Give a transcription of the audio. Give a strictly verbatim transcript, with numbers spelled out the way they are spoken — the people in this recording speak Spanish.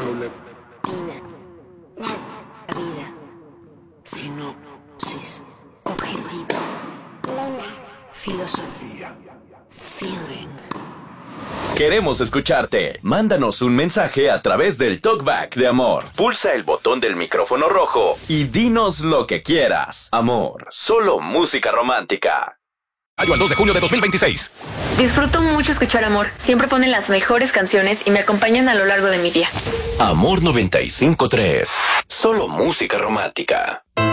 La vida. Sinopsis. Objetivo. Filosofía. Feeling. Queremos escucharte. Mándanos un mensaje a través del Talkback de Amor. Pulsa el botón del micrófono rojo y dinos lo que quieras. Amor, solo música romántica. Mayo al dos de junio de dos mil veintiséis. Disfruto mucho escuchar Amor. Siempre ponen las mejores canciones y me acompañan a lo largo de mi día. Amor noventa y cinco punto tres. Solo música romántica.